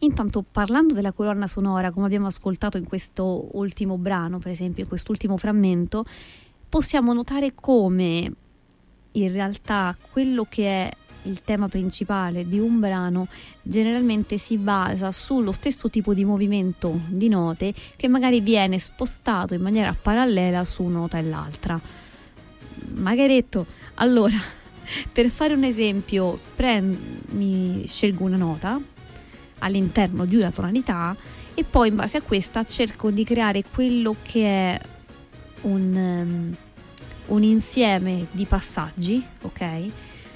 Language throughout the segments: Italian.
Intanto, parlando della colonna sonora, come abbiamo ascoltato in questo ultimo brano, per esempio, in quest'ultimo frammento, possiamo notare come in realtà quello che è il tema principale di un brano generalmente si basa sullo stesso tipo di movimento di note che magari viene spostato in maniera parallela su una nota e l'altra. Magheretto, allora, per fare un esempio, mi scelgo una nota all'interno di una tonalità e poi in base a questa cerco di creare quello che è un insieme di passaggi, ok?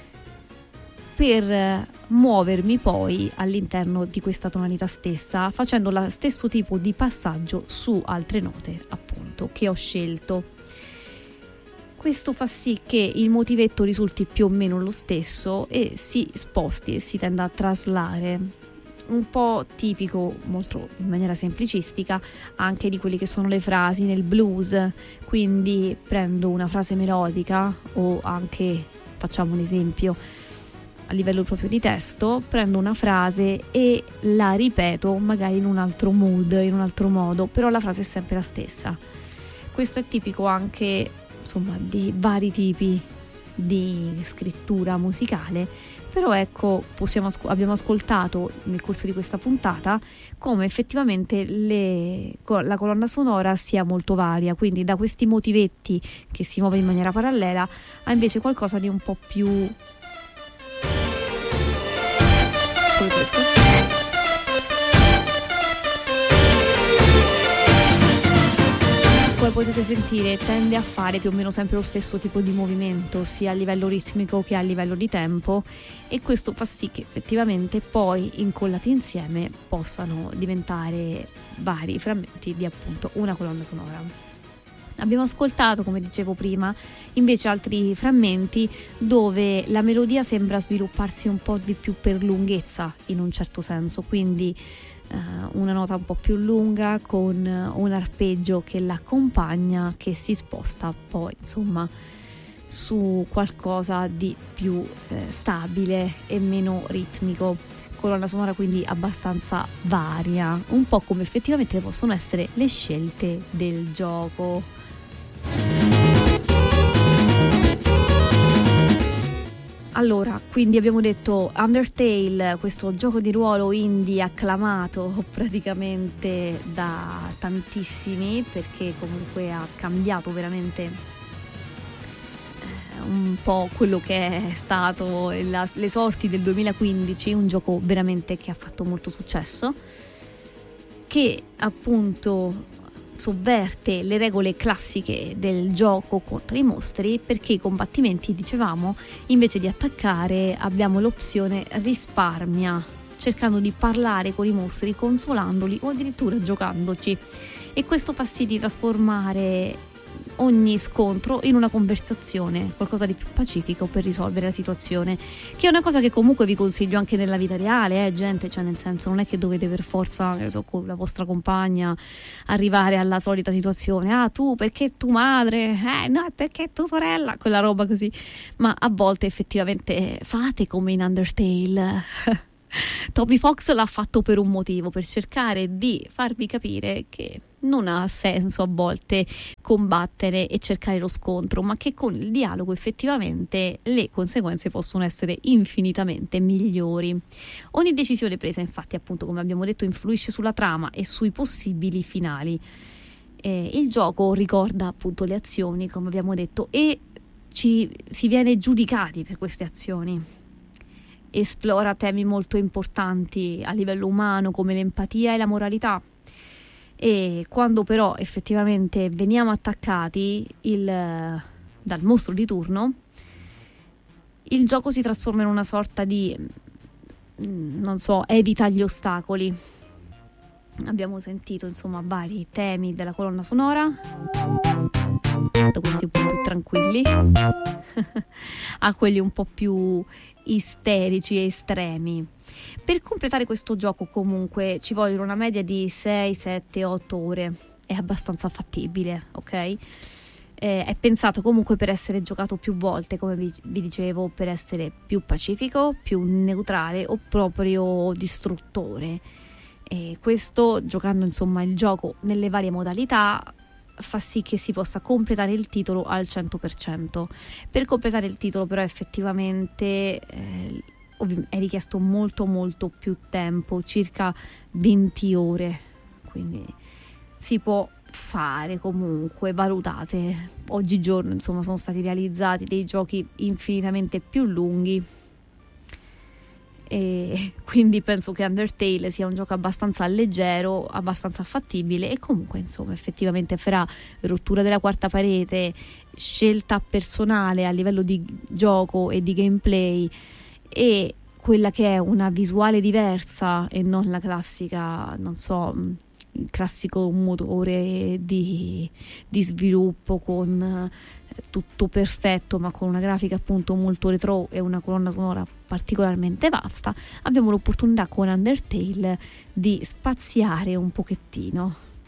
Per muovermi poi all'interno di questa tonalità stessa, facendo lo stesso tipo di passaggio su altre note, appunto, che ho scelto. Questo fa sì che il motivetto risulti più o meno lo stesso e si sposti e si tenda a traslare, un po' tipico, molto in maniera semplicistica, anche di quelle che sono le frasi nel blues. Quindi prendo una frase melodica, o anche, facciamo un esempio a livello proprio di testo, prendo una frase e la ripeto magari in un altro mood, in un altro modo, però la frase è sempre la stessa. Questo è tipico anche, insomma, di vari tipi di scrittura musicale, però ecco, abbiamo ascoltato nel corso di questa puntata come effettivamente la colonna sonora sia molto varia, quindi da questi motivetti che si muovono in maniera parallela a invece qualcosa di un po' più come questo. Come potete sentire, tende a fare più o meno sempre lo stesso tipo di movimento, sia a livello ritmico che a livello di tempo, e questo fa sì che effettivamente poi incollati insieme possano diventare vari frammenti di appunto una colonna sonora. Abbiamo ascoltato, come dicevo prima, invece altri frammenti dove la melodia sembra svilupparsi un po' di più per lunghezza, in un certo senso, quindi una nota un po' più lunga con un arpeggio che l'accompagna, che si sposta poi insomma su qualcosa di più stabile e meno ritmico. Colonna sonora quindi abbastanza varia, un po' come effettivamente possono essere le scelte del gioco. Allora, quindi abbiamo detto Undertale, questo gioco di ruolo indie acclamato praticamente da tantissimi, perché comunque ha cambiato veramente un po' quello che è stato le sorti del 2015, un gioco veramente che ha fatto molto successo, che appunto sovverte le regole classiche del gioco contro i mostri, perché i combattimenti, dicevamo, invece di attaccare abbiamo l'opzione risparmia, cercando di parlare con i mostri, consolandoli o addirittura giocandoci, e questo fa sì di trasformare ogni scontro in una conversazione, qualcosa di più pacifico per risolvere la situazione, che è una cosa che comunque vi consiglio anche nella vita reale, gente, cioè nel senso, non è che dovete per forza, che so, con la vostra compagna arrivare alla solita situazione, tu perché tu madre, no perché tu sorella, quella roba così, ma a volte effettivamente fate come in Undertale. Toby Fox l'ha fatto per un motivo, per cercare di farvi capire che non ha senso a volte combattere e cercare lo scontro, ma che con il dialogo effettivamente le conseguenze possono essere infinitamente migliori. Ogni decisione presa, infatti, appunto, come abbiamo detto, influisce sulla trama e sui possibili finali. Il gioco ricorda appunto le azioni, come abbiamo detto, e si viene giudicati per queste azioni. Esplora temi molto importanti a livello umano come l'empatia e la moralità, e quando però effettivamente veniamo attaccati dal mostro di turno, il gioco si trasforma in una sorta di, non so, evita gli ostacoli. Abbiamo sentito insomma vari temi della colonna sonora, da questi un po' più tranquilli a quelli un po' più isterici e estremi. Per completare questo gioco comunque ci vogliono una media di 6, 7, 8 ore, è abbastanza fattibile, ok? È pensato comunque per essere giocato più volte, come vi dicevo, per essere più pacifico, più neutrale o proprio distruttore. E questo, giocando insomma il gioco nelle varie modalità, fa sì che si possa completare il titolo al 100%. Per completare il titolo però effettivamente è richiesto molto molto più tempo, circa 20 ore, quindi si può fare comunque. Valutate, oggigiorno insomma sono stati realizzati dei giochi infinitamente più lunghi, e quindi penso che Undertale sia un gioco abbastanza leggero, abbastanza fattibile, e comunque insomma effettivamente fra rottura della quarta parete, scelta personale a livello di gioco e di gameplay e quella che è una visuale diversa e non la classica, non so, il classico motore di sviluppo con tutto perfetto ma con una grafica appunto molto retro e una colonna sonora particolarmente vasta, abbiamo l'opportunità con Undertale di spaziare un pochettino.